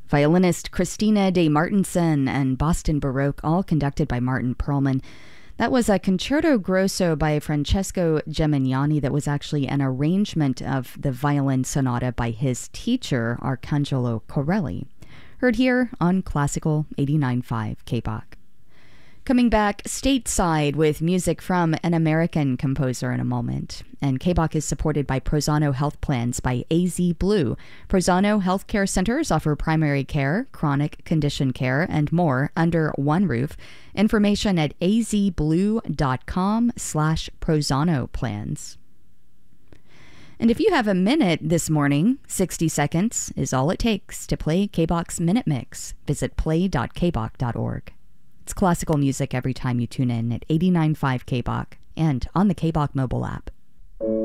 Violinist Christina de Martenson and Boston Baroque, all conducted by Martin Perlman. That was a concerto grosso by Francesco Gemignani that was actually an arrangement of the violin sonata by his teacher, Arcangelo Corelli. Heard here on Classical 89.5 KBOK. Coming back stateside with music from an American composer in a moment. And KBOK is supported by Prozano Health Plans by AZ Blue. Prozano Healthcare Centers offer primary care, chronic condition care, and more under one roof. Information at azblue.com/Prozano plans. And if you have a minute this morning, 60 seconds is all it takes to play KBOK's Minute Mix. Visit play.kbok.org. It's classical music every time you tune in at 89.5 KBOK and on the KBOK mobile app.